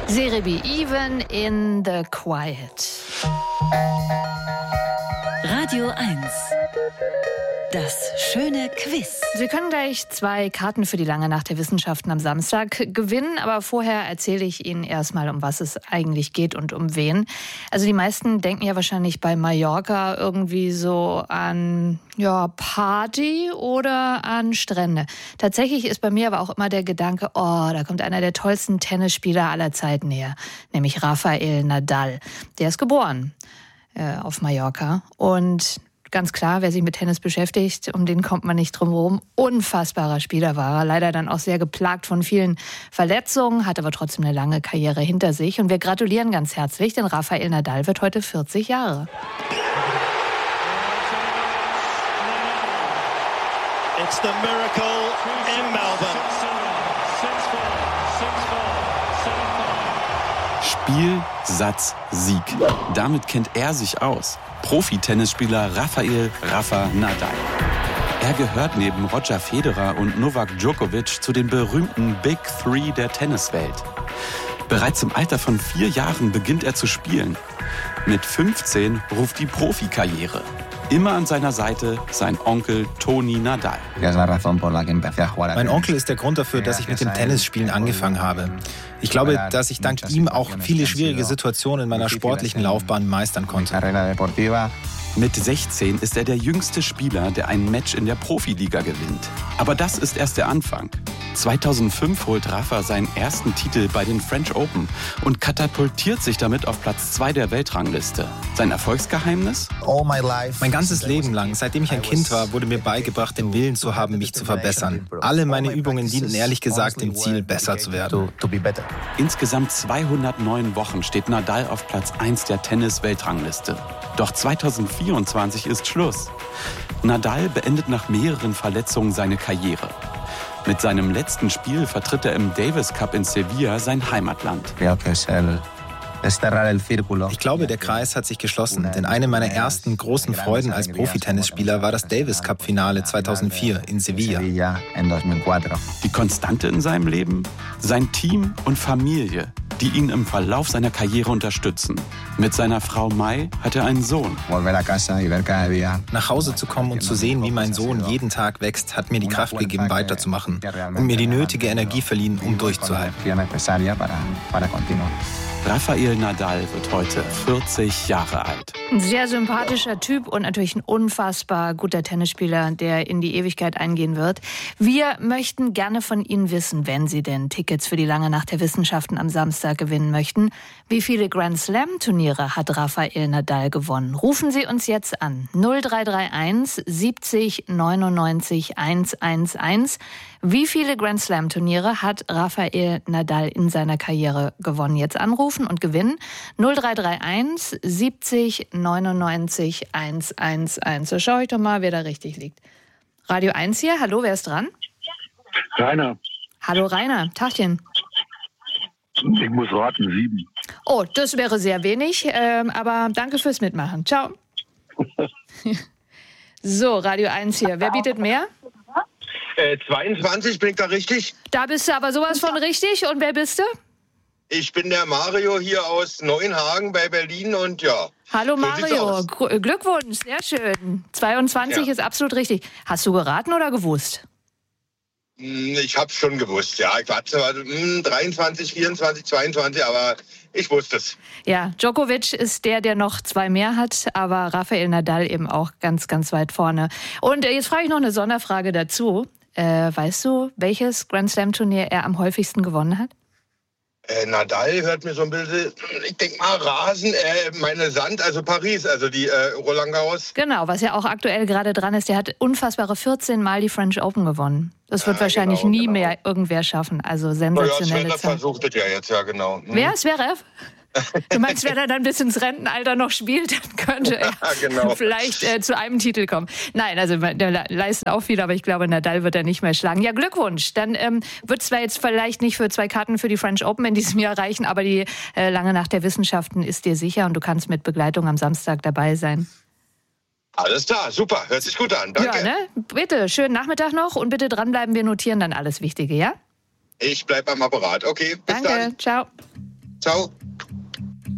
Serebii, Even in the Quiet. Radio 1. Das schöne Quiz. Sie können gleich 2 Karten für die lange Nacht der Wissenschaften am Samstag gewinnen. Aber vorher erzähle ich Ihnen erstmal, um was es eigentlich geht und um wen. Also die meisten denken ja wahrscheinlich bei Mallorca irgendwie so an Party oder an Strände. Tatsächlich ist bei mir aber auch immer der Gedanke, da kommt einer der tollsten Tennisspieler aller Zeiten her. Nämlich Rafael Nadal. Der ist geboren auf Mallorca und ganz klar, wer sich mit Tennis beschäftigt, um den kommt man nicht drum herum. Unfassbarer Spieler war er. Leider dann auch sehr geplagt von vielen Verletzungen, hat aber trotzdem eine lange Karriere hinter sich. Und wir gratulieren ganz herzlich, denn Rafael Nadal wird heute 40 Jahre. It's the miracle in Melbourne. Spiel, Satz, Sieg. Damit kennt er sich aus. Profi-Tennisspieler Rafael Rafa Nadal. Er gehört neben Roger Federer und Novak Djokovic zu den berühmten Big Three der Tenniswelt. Bereits im Alter von 4 Jahren beginnt er zu spielen. Mit 15 ruft die Profikarriere. Immer an seiner Seite sein Onkel Toni Nadal. Mein Onkel ist der Grund dafür, dass ich mit dem Tennisspielen angefangen habe. Ich glaube, dass ich dank ihm auch viele schwierige Situationen in meiner sportlichen Laufbahn meistern konnte. Mit 16 ist er der jüngste Spieler, der ein Match in der Profiliga gewinnt. Aber das ist erst der Anfang. 2005 holt Rafa seinen ersten Titel bei den French Open und katapultiert sich damit auf Platz 2 der Weltrangliste. Sein Erfolgsgeheimnis? Mein ganzes Leben lang, seitdem ich ein Kind war, wurde mir beigebracht, den Willen zu haben, mich zu verbessern. Alle meine Übungen dienten ehrlich gesagt dem Ziel, besser zu werden. Insgesamt 209 Wochen steht Nadal auf Platz 1 der Tennis-Weltrangliste. Doch 2024 ist Schluss. Nadal beendet nach mehreren Verletzungen seine Karriere. Mit seinem letzten Spiel vertritt er im Davis Cup in Sevilla sein Heimatland. Ich glaube, der Kreis hat sich geschlossen, denn eine meiner ersten großen Freuden als Profitennisspieler war das Davis Cup-Finale 2004 in Sevilla. Die Konstante in seinem Leben? Sein Team und Familie, die ihn im Verlauf seiner Karriere unterstützen. Mit seiner Frau Mai hat er einen Sohn. Nach Hause zu kommen und zu sehen, wie mein Sohn jeden Tag wächst, hat mir die Kraft gegeben, weiterzumachen und mir die nötige Energie verliehen, um durchzuhalten. Rafael Nadal wird heute 40 Jahre alt. Ein sehr sympathischer Typ und natürlich ein unfassbar guter Tennisspieler, der in die Ewigkeit eingehen wird. Wir möchten gerne von Ihnen wissen, wenn Sie denn Tickets für die lange Nacht der Wissenschaften am Samstag gewinnen möchten. Wie viele Grand Slam Turniere hat Rafael Nadal gewonnen? Rufen Sie uns jetzt an. 0331 70 99 111. Wie viele Grand Slam Turniere hat Rafael Nadal in seiner Karriere gewonnen? Jetzt anrufen und gewinnen. 0331 70 99 111. So schaue ich doch mal, wer da richtig liegt. Radio 1 hier. Hallo, wer ist dran? Rainer. Hallo Rainer, Tagchen. Ich muss raten, 7. Oh, das wäre sehr wenig, aber danke fürs Mitmachen. Ciao. So, Radio 1 hier. Wer bietet mehr? 22, bin ich da richtig? Da bist du aber sowas von richtig. Und wer bist du? Ich bin der Mario hier aus Neuenhagen bei Berlin und ja. Hallo so Mario, Glückwunsch, sehr schön. 22 ist absolut richtig. Hast du geraten oder gewusst? Ich hab's schon gewusst, ja. Ich war zwar 23, 24, 22, aber ich wusste es. Ja, Djokovic ist der noch 2 mehr hat, aber Rafael Nadal eben auch ganz, ganz weit vorne. Und jetzt frage ich noch eine Sonderfrage dazu. Weißt du, welches Grand Slam Turnier er am häufigsten gewonnen hat? Nadal hört mir so ein bisschen, ich denke mal Rasen, Sand, also Paris, also die Roland Garros. Genau, was ja auch aktuell gerade dran ist, der hat unfassbare 14 Mal die French Open gewonnen. Das wird wahrscheinlich nie mehr irgendwer schaffen, also sensationelle Zeit. Versucht es ja jetzt, ja genau. Wer? Zverev? Du meinst, wenn er dann bis ins Rentenalter noch spielt, dann könnte er vielleicht zu einem Titel kommen. Nein, also der leistet auch viel, aber ich glaube, Nadal wird er nicht mehr schlagen. Ja, Glückwunsch. Dann wird es zwar jetzt vielleicht nicht für 2 Karten für die French Open in diesem Jahr reichen, aber die lange Nacht der Wissenschaften ist dir sicher und du kannst mit Begleitung am Samstag dabei sein. Alles klar, super, hört sich gut an. Danke. Ja, ne? Bitte, schönen Nachmittag noch und bitte dranbleiben, wir notieren dann alles Wichtige, ja? Ich bleib am Apparat. Okay, bis dann. Danke, ciao. Ciao.